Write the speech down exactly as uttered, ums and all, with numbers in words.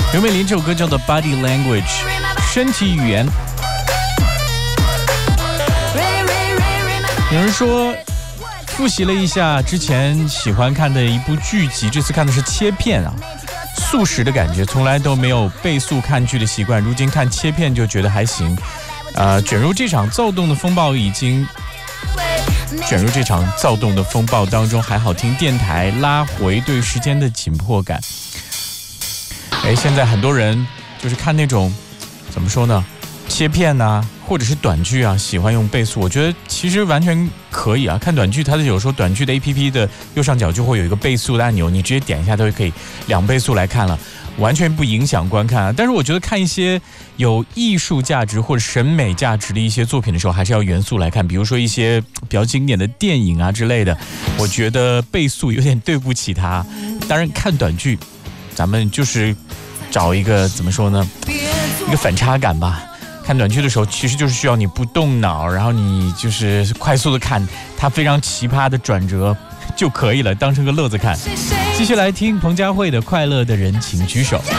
刘美玲这首歌叫做 Body Language， 身体语言。有人说复习了一下之前喜欢看的一部剧集，这次看的是切片啊，速食的感觉，从来都没有倍速看剧的习惯，如今看切片就觉得还行。呃，卷入这场躁动的风暴已经卷入这场躁动的风暴当中，还好听电台拉回对时间的紧迫感。哎，现在很多人就是看那种怎么说呢，切片啊，或者是短剧啊，喜欢用倍速。我觉得其实完全可以啊。看短剧，它的有时候短剧的 A P P 的右上角就会有一个倍速的按钮，你直接点一下，都可以两倍速来看了，完全不影响观看啊。但是我觉得看一些有艺术价值或者审美价值的一些作品的时候，还是要原速来看。比如说一些比较经典的电影啊之类的，我觉得倍速有点对不起它。当然看短剧，咱们就是找一个怎么说呢，一个反差感吧。看短剧的时候，其实就是需要你不动脑，然后你就是快速的看它非常奇葩的转折就可以了，当成个乐子看。继续来听彭佳慧的《快乐的人请举手》。